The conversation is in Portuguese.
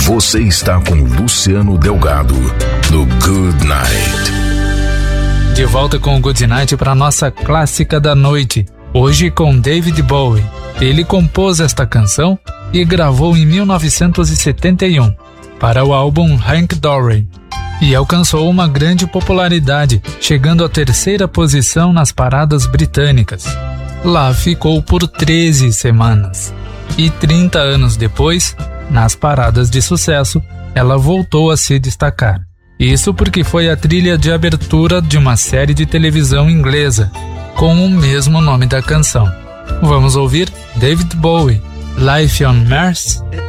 Você está com Luciano Delgado, no Good Night. De volta com o Good Night para nossa clássica da noite, hoje com David Bowie. Ele compôs esta canção e gravou em 1971 para o álbum Hank Dory e alcançou uma grande popularidade, chegando à 3ª posição nas paradas britânicas. Lá ficou por 13 semanas. E 30 anos depois, nas paradas de sucesso, ela voltou a se destacar. Isso porque foi a trilha de abertura de uma série de televisão inglesa, com o mesmo nome da canção. Vamos ouvir David Bowie, Life on Mars?